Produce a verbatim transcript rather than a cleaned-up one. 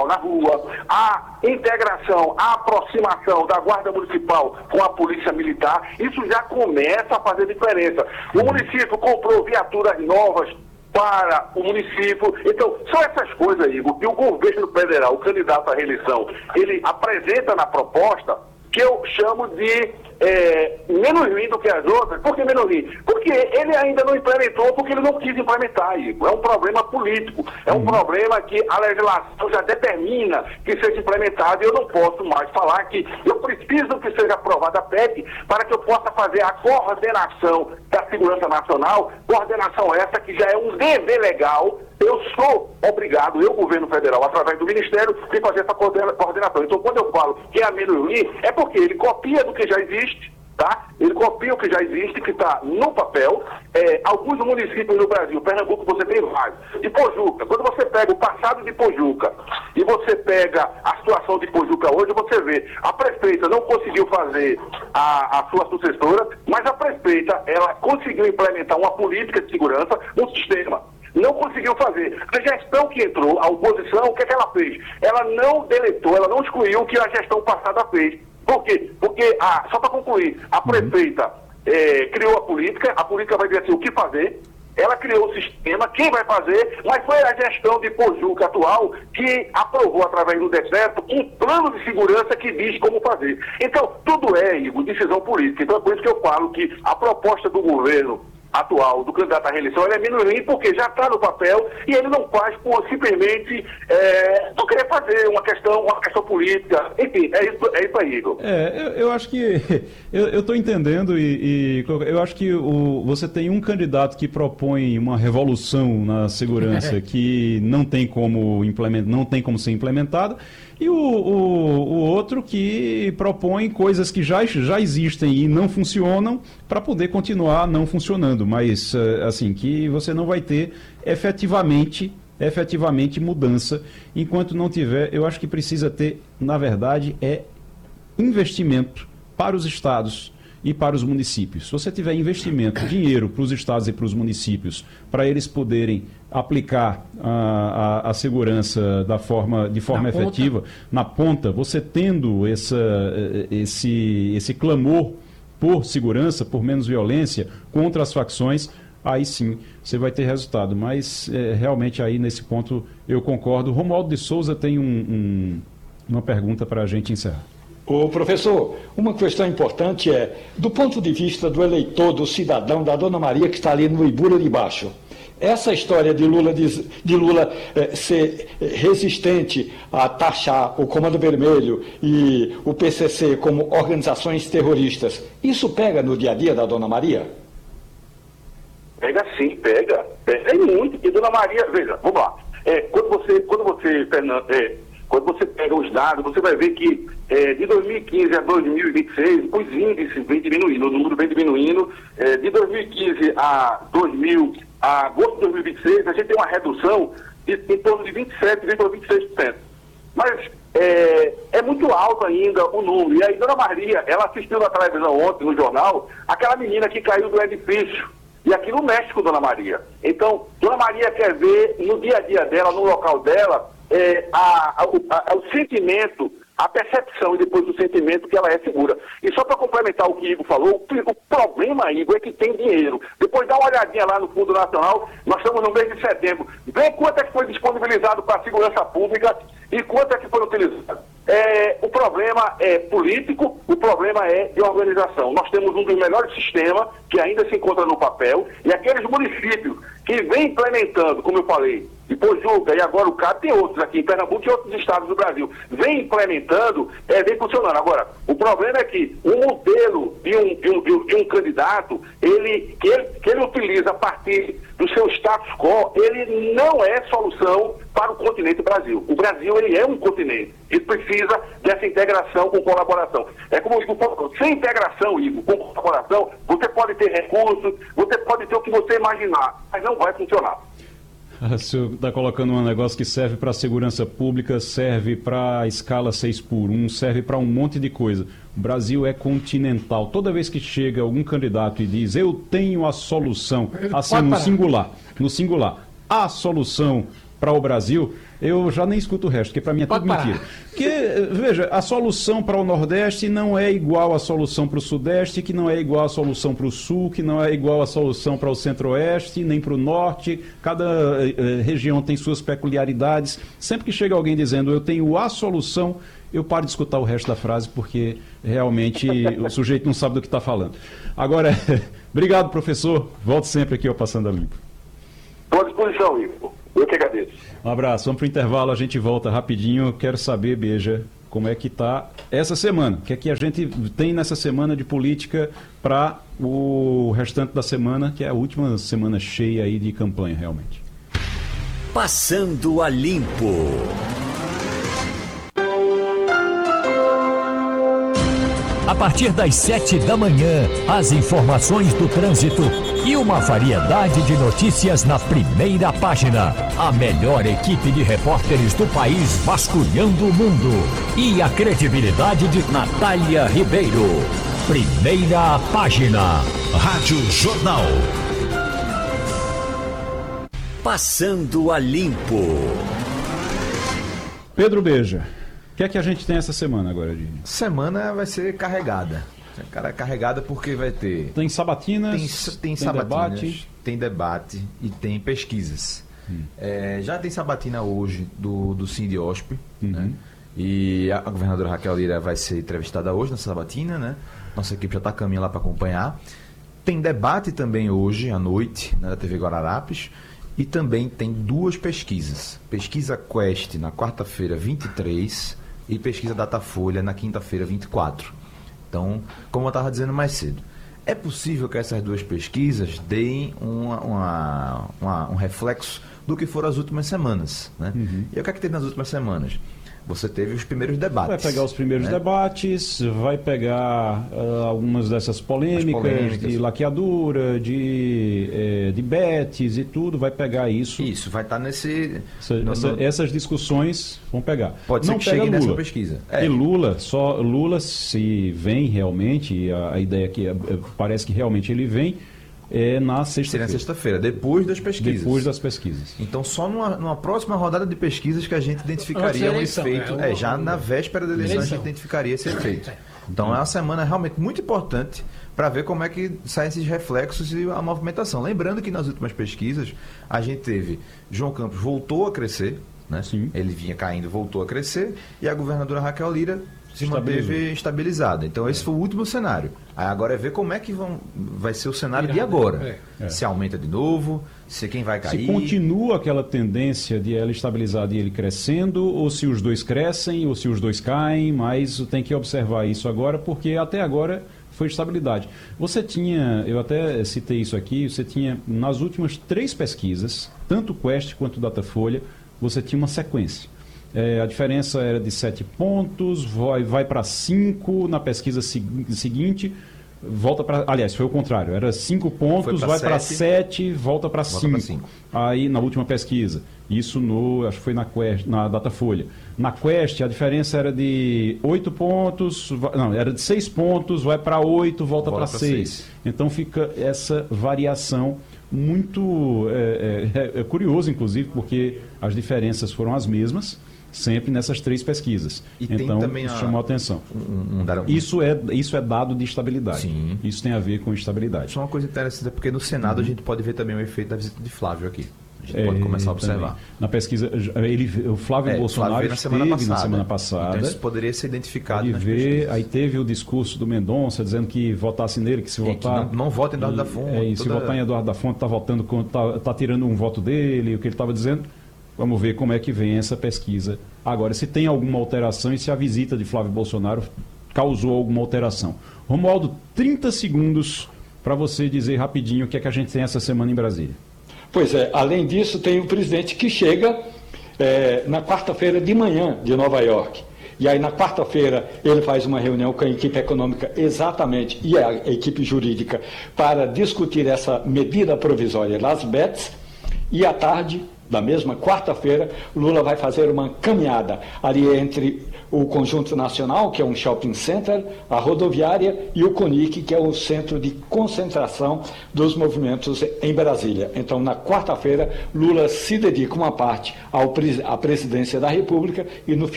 na rua, a integração, a aproximação da Guarda Municipal com a Polícia Militar, isso já começa a fazer diferença. O município comprou viaturas novas para o município. Então, são essas coisas, Igor, que o governo federal, o candidato à reeleição, ele apresenta na proposta, que eu chamo de é, menos ruim do que as outras. Por que menos ruim? Porque ele ainda não implementou, porque ele não quis implementar, Igor. É um problema político, é um problema que a legislação já determina que seja implementado, e eu não posso mais falar que eu preciso que seja aprovada a P E C para que eu possa fazer a coordenação da segurança nacional, coordenação essa que já é um dever legal. Eu sou obrigado, eu, governo federal, através do Ministério, de fazer essa coordenação. Então, quando eu falo que é a menos ruim, é porque ele copia do que já existe, tá? Ele copia o que já existe, que está no papel. É, alguns municípios no Brasil, Pernambuco, você tem vários. De Pojuca, quando você pega o passado de Pojuca e você pega a situação de Pojuca hoje, você vê, a prefeita não conseguiu fazer a, a sua sucessora, mas a prefeita, ela conseguiu implementar uma política de segurança, um sistema. Não conseguiu fazer. A gestão que entrou, a oposição, o que é que ela fez? Ela não deletou, ela não excluiu o que a gestão passada fez. Por quê? Porque, ah, só para concluir, a prefeita é, criou a política, a política vai dizer assim, o que fazer, ela criou o sistema, quem vai fazer, mas foi a gestão de Pojuca atual que aprovou, através do decreto, um plano de segurança que diz como fazer. Então, tudo é, Igor, decisão política. Então, é por isso que eu falo que a proposta do governo atual, do candidato à reeleição, ele é menos ruim porque já está no papel e ele não faz por simplesmente é, não querer fazer uma questão, uma questão política. Enfim, é isso, é isso aí, Igor. É, eu, eu acho que eu estou entendendo e, e eu acho que o, você tem um candidato que propõe uma revolução na segurança que não tem como implementar, não tem como ser implementada, e o, o, o outro que propõe coisas que já, já existem e não funcionam para poder continuar não funcionando, mas assim, que você não vai ter efetivamente, efetivamente mudança enquanto não tiver. Eu acho que precisa ter, na verdade, é investimento para os estados e para os municípios. Se você tiver investimento, dinheiro para os estados e para os municípios, para eles poderem aplicar a, a, a segurança da forma, de forma na efetiva, ponta. na ponta, você tendo essa, esse, esse clamor por segurança, por menos violência, contra as facções, aí sim você vai ter resultado. Mas é, realmente aí nesse ponto eu concordo. Romualdo de Souza tem um, um, uma pergunta para a gente encerrar. Ô, professor, uma questão importante é, do ponto de vista do eleitor, do cidadão, da Dona Maria que está ali no Ibura de Baixo, essa história de Lula, de, de Lula eh, ser resistente a taxar o Comando Vermelho e o P C C como organizações terroristas, isso pega no dia a dia da Dona Maria? Pega sim, pega. Pega muito. E Dona Maria, veja, vamos lá. É, quando você, quando você, Fernando, é, quando você pega os dados, você vai ver que é, de dois mil e quinze a dois mil e vinte e seis, os índices vêm diminuindo, o número vem diminuindo. É, de dois mil e quinze a dois mil, a agosto de dois mil e vinte e seis, a gente tem uma redução de, em torno de vinte e sete vírgula vinte e seis por cento. Mas é, é muito alto ainda o número. E aí, Dona Maria, ela assistiu na televisão ontem, no jornal, aquela menina que caiu do edifício. E aqui no México, Dona Maria. Então, Dona Maria quer ver no dia a dia dela, no local dela, é, a, a, a, o sentimento, a percepção e depois o sentimento que ela é segura. E só para complementar o que o Igor falou, o, o problema, Igor, é que tem dinheiro. Depois dá uma olhadinha lá no Fundo Nacional, nós estamos no mês de setembro. Vê quanto é que foi disponibilizado para a segurança pública e quanto é que foi utilizado. É, o problema é político, o problema é de organização. Nós temos um dos melhores sistemas que ainda se encontra no papel, e aqueles municípios que vêm implementando, como eu falei, de Pojuca e agora o C A D, tem outros aqui em Pernambuco e outros estados do Brasil, vem implementando, é, vem funcionando. Agora, o problema é que o modelo de um, de um, de um, de um candidato, ele, que, ele, que ele utiliza a partir do seu status quo, ele não é solução para o continente Brasil. O Brasil, ele é um continente. Ele precisa dessa integração com colaboração. É como o Igor falou, sem integração, Igor, com colaboração, você pode ter recursos, você pode ter o que você imaginar, mas não vai funcionar. O senhor está colocando um negócio que serve para a segurança pública, serve para a escala seis por um, serve para um monte de coisa. O Brasil é continental. Toda vez que chega algum candidato e diz, eu tenho a solução, assim, no singular, no singular, a solução para o Brasil, eu já nem escuto o resto, porque para mim é tudo mentira. Porque, veja, a solução para o Nordeste não é igual à solução para o Sudeste, que não é igual à solução para o Sul, que não é igual à solução para o Centro-Oeste, nem para o Norte. Cada eh, região tem suas peculiaridades. Sempre que chega alguém dizendo eu tenho a solução, eu paro de escutar o resto da frase, porque realmente o sujeito não sabe do que está falando. Agora, obrigado, professor. Volto sempre aqui ao Passando a Limpo. Estou à disposição, Igor. Eu que agradeço. Um abraço. Vamos para o intervalo, a gente volta rapidinho. Quero saber, Beija, como é que está essa semana. O que é que a gente tem nessa semana de política para o restante da semana, que é a última semana cheia aí de campanha, realmente. Passando a Limpo. A partir das sete da manhã, as informações do trânsito e uma variedade de notícias na primeira página. A melhor equipe de repórteres do país vasculhando o mundo. E a credibilidade de Natália Ribeiro. Primeira página. Rádio Jornal. Passando a Limpo. Pedro Beija. O que é que a gente tem essa semana agora, Dini? Semana vai ser carregada. Cara, carregada porque vai ter... Tem sabatinas, tem, tem, tem sabatinas, debate. Tem debate e tem pesquisas. Hum. É, já tem sabatina hoje do, do Sindiosp, uhum. né? E a, a governadora Raquel Lira vai ser entrevistada hoje nessa sabatina, né? Nossa equipe já está caminhando lá para acompanhar. Tem debate também hoje, à noite, né, na T V Guararapes. E também tem duas pesquisas. Pesquisa Quest na quarta-feira, vinte e três, e pesquisa Datafolha na quinta-feira, vinte e quatro. Então, como eu estava dizendo mais cedo, é possível que essas duas pesquisas deem uma, uma, uma, um reflexo do que foram as últimas semanas, né? Uhum. E o que é que teve nas últimas semanas? Você teve os primeiros debates. Vai pegar os primeiros né? debates, vai pegar uh, algumas dessas polêmicas, polêmicas de laqueadura, de, eh, de betes e tudo, vai pegar isso. Isso, vai estar nesse... Essa, no, essa, no... Essas discussões vão pegar. Pode ser Não que pega chegue Lula. nessa pesquisa. É. E Lula, só Lula, se vem realmente, a, a ideia que parece que realmente ele vem, é na sexta-feira. Seria na sexta-feira, depois das pesquisas. Depois das pesquisas. Então, só numa, numa próxima rodada de pesquisas que a gente identificaria um efeito. É, é, já na véspera da eleição, eleição a gente identificaria esse efeito. Então, é uma semana realmente muito importante para ver como é que saem esses reflexos e a movimentação. Lembrando que nas últimas pesquisas, a gente teve João Campos voltou a crescer, né? Sim. Ele vinha caindo, voltou a crescer, e a governadora Raquel Lira se manteve estabilizada. Então esse é. foi o último cenário. Aí agora é ver como é que vão, vai ser o cenário de agora. É. É. Se aumenta de novo, se quem vai cair... Se continua aquela tendência de ela estabilizada e ele crescendo, ou se os dois crescem, ou se os dois caem, mas tem que observar isso agora, porque até agora foi estabilidade. Você tinha, eu até citei isso aqui, você tinha nas últimas três pesquisas, tanto Quest quanto Datafolha, você tinha uma sequência. É, a diferença era de sete pontos, vai, vai para cinco na pesquisa segui- seguinte, volta para... Aliás, foi o contrário, era cinco pontos, vai para sete, volta para cinco. Aí, na última pesquisa, isso no, acho que foi na Quest, na Datafolha. Na Quest, a diferença era de oito pontos, não, era de seis pontos, vai para oito, volta, volta para seis. Então fica essa variação muito... É, é, é curioso, inclusive, porque as diferenças foram as mesmas, sempre nessas três pesquisas. E então, também isso a... chamou a atenção. Um, um, um... Isso, é, isso é dado de estabilidade. Sim. Isso tem a ver com estabilidade. Só uma coisa interessante, porque no Senado uhum. a gente pode ver também o efeito da visita de Flávio aqui. A gente é, pode começar a observar. Também. Na pesquisa, ele, o Flávio é, Bolsonaro Flávio na semana esteve passada. na semana passada. Então isso poderia ser identificado pode nas ver, pesquisas. Aí teve o discurso do Mendonça dizendo que votasse nele, que se é, votar... Que não, não vota em Eduardo da Fonte. É, e toda... se votar em Eduardo da Fonte, está votando, está tá tirando um voto dele, o que ele estava dizendo. Vamos ver como é que vem essa pesquisa. Agora, se tem alguma alteração e se a visita de Flávio Bolsonaro causou alguma alteração. Romualdo, trinta segundos para você dizer rapidinho o que é que a gente tem essa semana em Brasília. Pois é, além disso, tem o presidente que chega é, na quarta-feira de manhã de Nova York. E aí, na quarta-feira, ele faz uma reunião com a equipe econômica, exatamente, e a equipe jurídica, para discutir essa medida provisória das B E Ts. E à tarde, da mesma quarta-feira, Lula vai fazer uma caminhada ali entre o Conjunto Nacional, que é um shopping center, a rodoviária, e o CONIC, que é o centro de concentração dos movimentos em Brasília. Então, na quarta-feira, Lula se dedica uma parte ao, à presidência da República e no